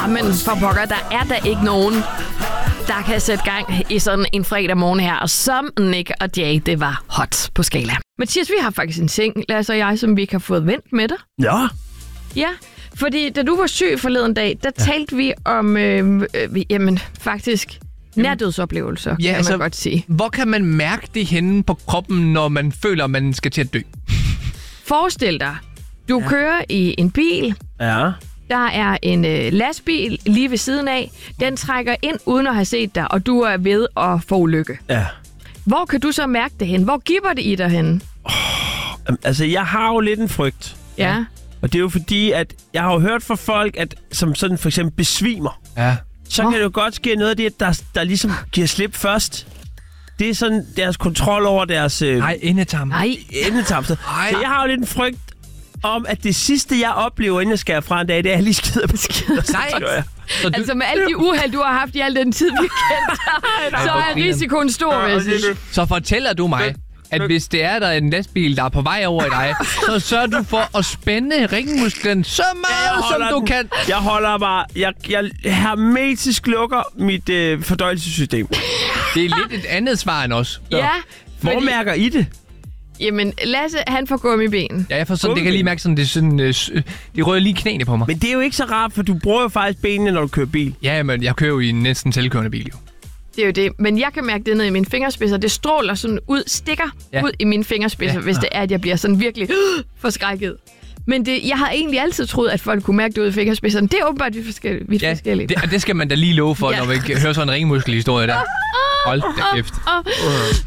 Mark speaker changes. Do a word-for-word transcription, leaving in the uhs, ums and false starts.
Speaker 1: Men for pokker, der er der ikke nogen, der kan sætte gang i sådan en fredag morgen her. Og som Nick og Jay, det var hot på skala. Mathias, vi har faktisk en ting, Lasse og jeg, som vi ikke har fået vendt med dig.
Speaker 2: Ja.
Speaker 1: Ja, fordi da du var syg forleden dag, der ja. talte vi om, øh, øh, jamen faktisk, nærdødsoplevelser,
Speaker 3: ja,
Speaker 1: kan
Speaker 3: altså,
Speaker 1: man godt sige.
Speaker 3: Hvor kan man mærke det henne på kroppen, når man føler, at man skal til at dø?
Speaker 1: Forestil dig, du ja. kører i en bil.
Speaker 2: Ja.
Speaker 1: Der er en øh, lastbil lige ved siden af. Den trækker ind uden at have set dig, og du er ved at få ulykke.
Speaker 2: Ja.
Speaker 1: Hvor kan du så mærke det hen? Hvor giver det i dig hen?
Speaker 2: Oh, altså, jeg har jo lidt en frygt.
Speaker 1: Ja.
Speaker 2: Og det er jo fordi, at jeg har jo hørt fra folk, at som sådan for eksempel besvimer.
Speaker 3: Ja.
Speaker 2: Så oh. kan det jo godt ske noget af det, der, der ligesom giver slip først. Det er sådan deres kontrol over deres... Øh,
Speaker 3: Nej, endetarm.
Speaker 1: Nej.
Speaker 2: Endetarm. Så jeg har jo lidt en frygt om, at det sidste, jeg oplever, inden jeg skal fra en dag, det er, at jeg lige skider på skider.
Speaker 3: Nej.
Speaker 1: Du... Altså med alle de uheld, du har haft i al den tid, vi kendte dig, så er risikoen stor, vil jeg sige.
Speaker 3: Så fortæller du mig, at hvis det er der er en lastbil, der er på vej over i dig, så sørger du for at spænde ringmusklen så meget, som du
Speaker 2: den.
Speaker 3: kan.
Speaker 2: Jeg holder bare... Jeg, jeg hermetisk lukker mit øh, fordøjelsessystem.
Speaker 3: Det er lidt et andet svar end os.
Speaker 1: Ja.
Speaker 2: Hvor
Speaker 1: fordi...
Speaker 2: mærker I det?
Speaker 1: Jamen, Lasse, han får gummibenen.
Speaker 3: Ja, jeg får sådan, det kan jeg lige mærke sådan, det er sådan, øh, det rører lige knæene på mig.
Speaker 2: Men det er jo ikke så rart, for du bruger jo faktisk benene, når du kører bil.
Speaker 3: Ja, men jeg kører jo i en næsten selvkørende bil, jo.
Speaker 1: Det er jo det. Men jeg kan mærke det ned i mine fingerspidser. Det stråler sådan ud, stikker ja. ud i mine fingerspidser, ja. hvis det er, at jeg bliver sådan virkelig øh, forskrækket. Men det, jeg har egentlig altid troet, at folk kunne mærke det ud i fingerspidserne. Det er åbenbart vidt forskellige. Vidt
Speaker 3: ja,
Speaker 1: forskellige.
Speaker 3: Det, det skal man da lige love for,
Speaker 1: ja.
Speaker 3: når vi hører sådan en ringmuskelhistorie der. Hold da kæft.
Speaker 1: Uh.